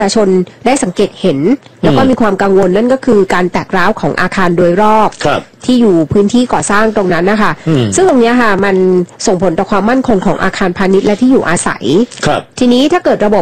ประชาชนได้สังเกตเห็นแล้วก็มีความกังวลนั่นก็คือการแตกร้าวของอาคารโดยรอบที่อยู่พื้นที่ก่อสร้างตรงนั้นนะคะซึ่งตรงนี้ค่ะมันส่งผลต่อความมั่นคงของอาคารพาณิชย์และที่อยู่อาศัยทีนี้ถ้าเกิดระบบ